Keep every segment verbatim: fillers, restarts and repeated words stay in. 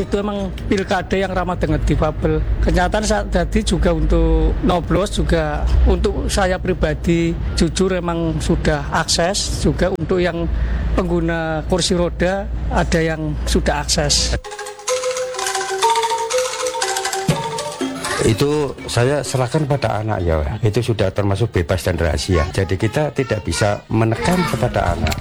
itu emang pilkada yang ramah dengan difabel. Kenyataan saat tadi juga untuk noblos juga untuk saya pribadi jujur emang sudah akses, juga untuk yang pengguna kursi roda ada yang sudah akses. Itu saya serahkan pada anak ya, itu sudah termasuk bebas dan rahasia. Jadi kita tidak bisa menekan kepada anak.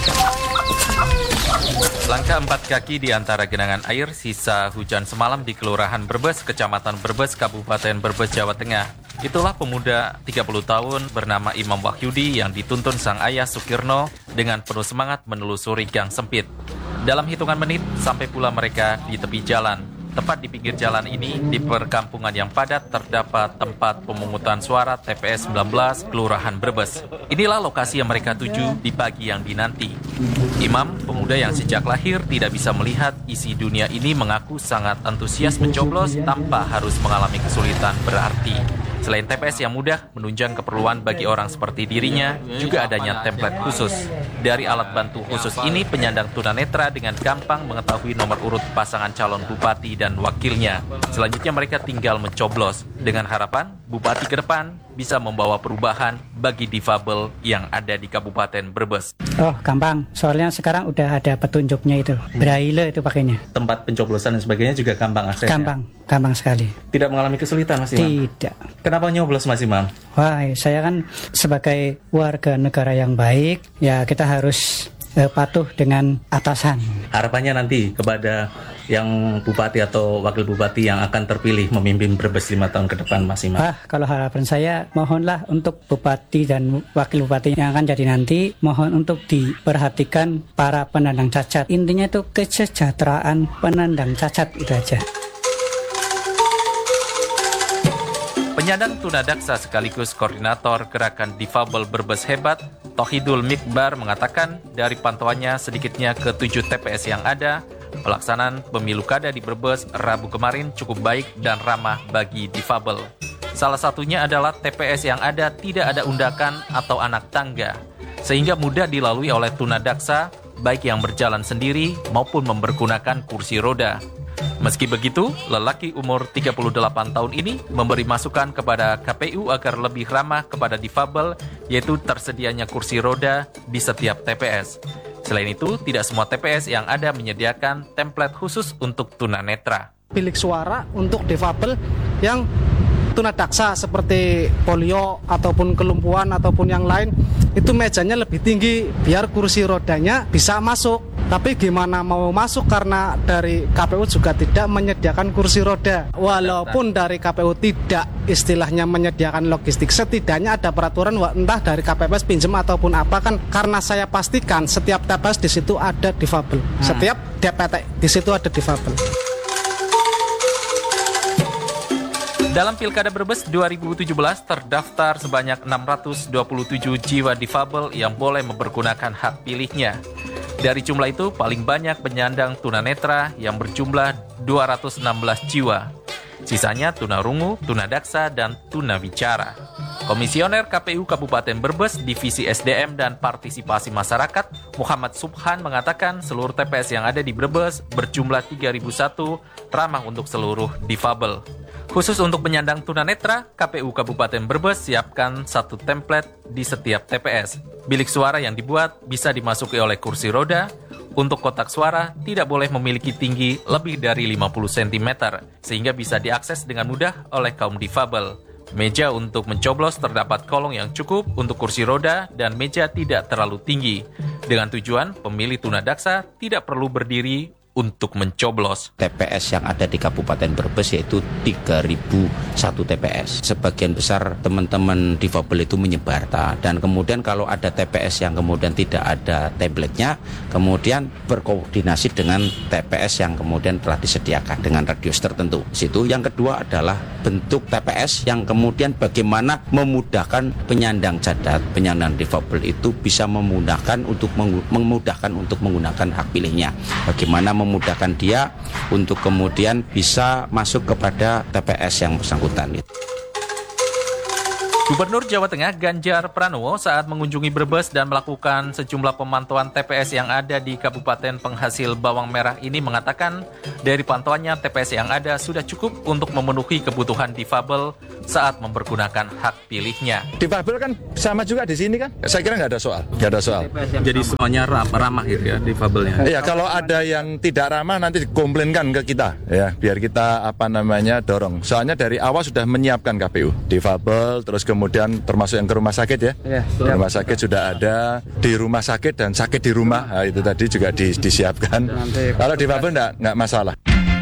Langkah empat kaki di antara genangan air sisa hujan semalam di Kelurahan Brebes, Kecamatan Brebes, Kabupaten Brebes, Jawa Tengah. Itulah pemuda tiga puluh tahun bernama Imam Wahyudi yang dituntun sang ayah Sukirno dengan penuh semangat menelusuri gang sempit. Dalam hitungan menit, sampai pula mereka di tepi jalan. Tepat di pinggir jalan ini, di perkampungan yang padat, terdapat tempat pemungutan suara T P S sembilan belas Kelurahan Brebes. Inilah lokasi yang mereka tuju di pagi yang dinanti. Imam, pemuda yang sejak lahir tidak bisa melihat isi dunia ini, mengaku sangat antusias mencoblos tanpa harus mengalami kesulitan berarti. Selain T P S yang mudah, menunjang keperluan bagi orang seperti dirinya, juga adanya template khusus. Dari alat bantu khusus ini, penyandang tunanetra dengan gampang mengetahui nomor urut pasangan calon bupati dan wakilnya. Selanjutnya mereka tinggal mencoblos, dengan harapan bupati ke depan bisa membawa perubahan bagi difabel yang ada di Kabupaten Brebes. Oh, gampang. Soalnya sekarang udah ada petunjuknya itu. Braille itu pakainya. Tempat pencoblosan dan sebagainya juga gampang aksesnya? Gampang, gampang sekali. Tidak mengalami kesulitan, Mas Imam? Tidak. Kenapa nyoblos, Mas Imam? Wah, saya kan sebagai warga negara yang baik, ya kita harus eh, patuh dengan atasan. Harapannya nanti kepada yang bupati atau wakil bupati yang akan terpilih memimpin Brebes lima tahun ke depan, Mas Imam? Ah, kalau harapan saya, mohonlah untuk bupati dan wakil bupati yang akan jadi nanti, mohon untuk diperhatikan para penyandang cacat. Intinya itu kesejahteraan penyandang cacat, itu aja. Penyandang tunadaksa sekaligus koordinator gerakan difabel Brebes Hebat, Tohidul Mikbar, mengatakan dari pantauannya sedikitnya ke tujuh T P S yang ada, pelaksanaan pemilu kada di Brebes Rabu kemarin cukup baik dan ramah bagi difabel. Salah satunya adalah T P S yang ada tidak ada undakan atau anak tangga, sehingga mudah dilalui oleh tunadaksa, baik yang berjalan sendiri maupun mempergunakan kursi roda. Meski begitu, lelaki umur tiga puluh delapan tahun ini memberi masukan kepada K P U agar lebih ramah kepada difabel, yaitu tersedianya kursi roda di setiap T P S. Selain itu, tidak semua T P S yang ada menyediakan template khusus untuk tunanetra. Bilik suara untuk difabel yang tunadaksa seperti polio ataupun kelumpuhan ataupun yang lain, itu mejanya lebih tinggi biar kursi rodanya bisa masuk. Tapi gimana mau masuk karena dari K P U juga tidak menyediakan kursi roda. Walaupun dari K P U tidak istilahnya menyediakan logistik, setidaknya ada peraturan entah dari K P P S pinjam ataupun apa, kan karena saya pastikan setiap T P S di situ ada difabel. Hmm. Setiap D P T di situ ada difabel. Dalam Pilkada Brebes dua ribu tujuh belas terdaftar sebanyak enam ratus dua puluh tujuh jiwa difabel yang boleh mempergunakan hak pilihnya. Dari jumlah itu, paling banyak penyandang tunanetra yang berjumlah dua ratus enam belas jiwa. Sisanya tunarungu, tunadaksa, dan tunawicara. Komisioner K P U Kabupaten Brebes, Divisi S D M dan Partisipasi Masyarakat, Muhammad Subhan, mengatakan seluruh T P S yang ada di Brebes berjumlah tiga ribu satu ramah untuk seluruh difabel. Khusus untuk penyandang tunanetra, K P U Kabupaten Brebes siapkan satu template di setiap T P S. Bilik suara yang dibuat bisa dimasuki oleh kursi roda. Untuk kotak suara tidak boleh memiliki tinggi lebih dari lima puluh sentimeter, sehingga bisa diakses dengan mudah oleh kaum difabel. Meja untuk mencoblos terdapat kolong yang cukup untuk kursi roda dan meja tidak terlalu tinggi. Dengan tujuan pemilih tunadaksa tidak perlu berdiri untuk mencoblos. T P S yang ada di Kabupaten Brebes yaitu tiga ribu satu T P S. Sebagian besar teman-teman difabel itu menyebar. Dan kemudian kalau ada T P S yang kemudian tidak ada template-nya, kemudian berkoordinasi dengan T P S yang kemudian telah disediakan dengan radius tertentu. Situ. Yang kedua adalah bentuk T P S yang kemudian bagaimana memudahkan penyandang cacat, penyandang difabel itu bisa memudahkan untuk memudahkan untuk menggunakan hak pilihnya. Bagaimana memudahkan dia untuk kemudian bisa masuk kepada T P S yang bersangkutan. Gubernur Jawa Tengah Ganjar Pranowo saat mengunjungi Brebes dan melakukan sejumlah pemantauan T P S yang ada di Kabupaten penghasil bawang merah ini mengatakan dari pantauannya T P S yang ada sudah cukup untuk memenuhi kebutuhan difabel saat mempergunakan hak pilihnya. Difabel kan sama juga di sini kan? Saya kira nggak ada soal, nggak ada soal. Jadi semuanya ramah ya difabelnya. Iya, kalau ada yang tidak ramah nanti dikomplainkan ke kita, ya biar kita apa namanya dorong. Soalnya dari awal sudah menyiapkan K P U difabel, terus kemudian termasuk yang ke rumah sakit ya. Ya rumah sakit sudah ada, di rumah sakit dan sakit di rumah, nah, itu tadi juga di, disiapkan. Kalau difabel nggak nggak masalah.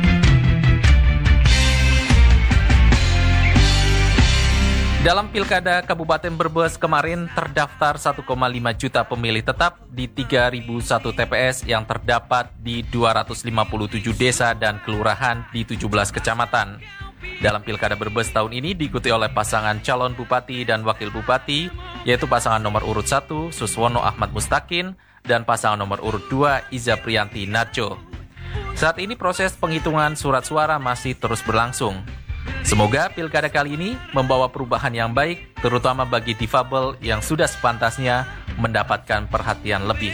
Dalam Pilkada Kabupaten Brebes kemarin terdaftar satu koma lima juta pemilih tetap di tiga ribu satu T P S yang terdapat di dua ratus lima puluh tujuh desa dan kelurahan di tujuh belas kecamatan. Dalam Pilkada Brebes tahun ini diikuti oleh pasangan calon bupati dan wakil bupati, yaitu pasangan nomor urut satu Suswono Ahmad Mustakin dan pasangan nomor urut dua Iza Priyanti Narjo. Saat ini proses penghitungan surat suara masih terus berlangsung. Semoga pilkada kali ini membawa perubahan yang baik, terutama bagi difabel yang sudah sepantasnya mendapatkan perhatian lebih.